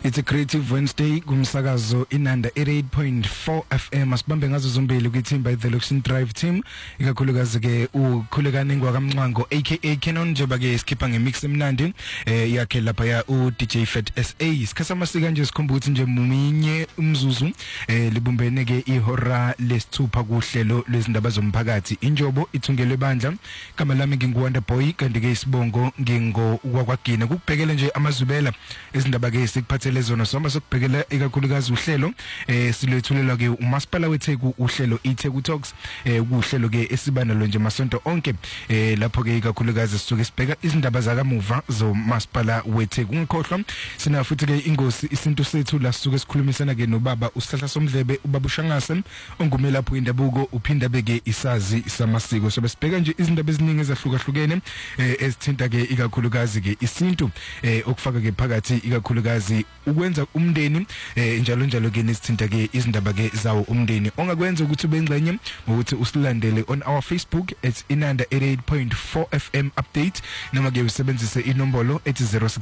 It's a Creative Wednesday kumsakazo Inanda 88.4 FM asibambe ngazo zombili kwithimba The Location Drive team ikakhulukazi ke ukhulekane ngwakamncwango aka Canon njengoba ke iskipha ngemix emnandi yakhe lapha ya uDJ Fat SA isikhathi amasika nje sikhomba ukuthi nje muminye umzuzu libumbene ke ihora lesithupha kuhlelo lwezindaba zomphakathi injobo ithungelwe bandla igama lami nginguWonder Boy kanti ke isibongo ngingo kwakwagina kubhekele nje amazubela izindaba ke sikuphathele zona soma sokubhekela ikakhulukazi uhlelo silwethulela ke umasipala weTheku uhlelo iTheku Talks kuhlelo ke esibanalo nje masonto onke lapho ke ikakhulukazi sisuke sibheka izindaba zakamuva zomasipala weTheku ngikhohlwa sina futhi ke ingosi isinto sethu la sisuke sikhulumisana ke nobaba uSihla Somdlebe ubaba uShangase ongumela lapho indabuko uphinda beke isazi samasiko so besibheka nje izindaba eziningi ezahlukahlukene ezithinta ke ikakhulukazi ke isintu okufaka ke phakathi ikakhulukazi ukwenza umndeni njalo ke nesithinta ke izindaba ke zawo umndeni ongakwenza ukuthi ubengxenye ukuthi usilandele on our Facebook @Inanda 88.4 FM update noma ke usebenzise inombolo ethi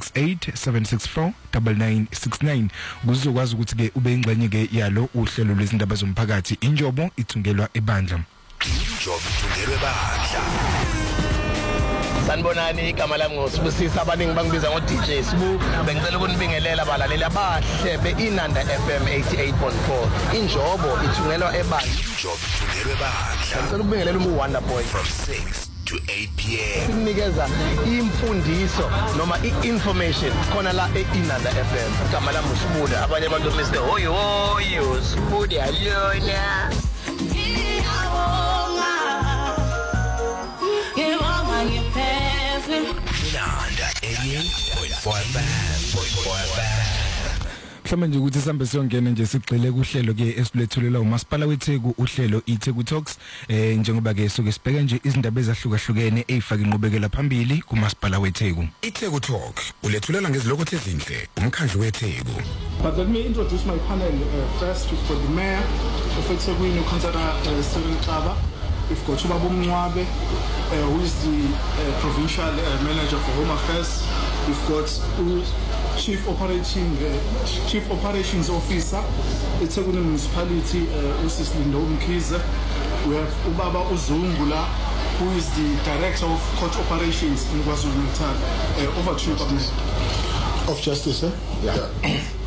0687649969 uzokwazi ukuthi ke ubengxenye ke yalo uhlelo lwezindaba zomphakathi injobo ithungelwa ebandla injobo ithungelwe bandla. Sanibonani igama lami ngosibusisa abaningi bangibiza ngo DJ Sibu bengicela ukunibingelela abalaleli abahle beInanda FM 88.4 injobo ithungelwa ebandla Injobo ithungelwe bandla. ngicela ukubingelela uWonder Boy From 6 to 8 p.m. sinikeza imfundiso noma iinformation khona la eInanda FM igama lami uSibuda abanye abantu Mr. Hoyi uSibuda alona Inanda 88.4 FM. mhlawumbe nje ukuthi sihambe siyongena nje sigxile kuhlelo ke esilwethulela umasipala weTheku uhlelo iTheku Talks njengoba ke soke sibheka nje izindaba ezahlukahlukene ezifaka inqubekela phambili kumasipala weTheku. iTheku Talk ulethulela ngezilokho ezinhle umkhandlu weTheku. But let me introduce my panel first. We've got the mayor of eThekwini, uCouncillor Cyril Xaba. We've got Ubaba Mncwabe, who is the provincial manager for Home Affairs. We've got Chief Operations Officer eThekwini Municipality, uSislindo Mkhize. We have Ubaba Uzungula, who is the Director of Court Operations in KwaZulu-Natal. Over to you, Governor. Of Justice, eh? Yeah.